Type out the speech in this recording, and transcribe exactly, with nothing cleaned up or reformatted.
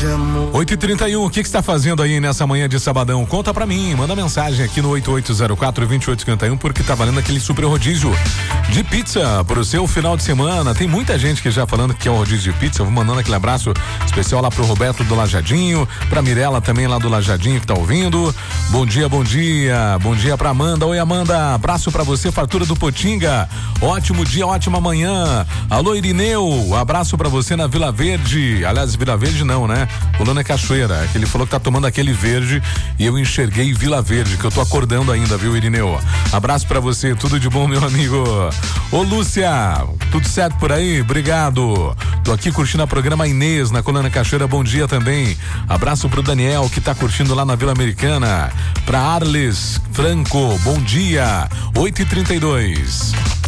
de amor. oito e trinta e um, o que que está fazendo aí nessa manhã de sabadão? Conta pra mim, manda mensagem aqui no oito oito zero quatro, dois oito cinco um, porque tá valendo aquele super rodízio de pizza pro seu final de semana. Tem muita gente que já falando que é o rodízio de pizza. Eu vou mandando aquele abraço especial lá pro Roberto do Lajadinho, pra Mirella também lá do Lajadinho que tá ouvindo. Bom dia, bom dia, bom dia pra Amanda. Oi, Amanda, abraço pra você, fartura do Potinga. Ótimo dia, ótima manhã. Alô, Irineu, abraço pra você na Vila Verde. Aliás, Vila Verde não, né? Colônia Cachoeira, que ele falou que tá tomando aquele verde e eu enxerguei Vila Verde, que eu tô acordando ainda, viu, Irineu? Abraço pra você, tudo de bom, meu amigo. Ô, Lúcia, tudo certo por aí? Obrigado. Tô aqui curtindo a programa Inês na Colônia Cachoeira, bom dia também. Abraço pro Daniel, que tá curtindo lá na Vila Americana. Pra Arles Franco, bom dia. oito e trinta e dois.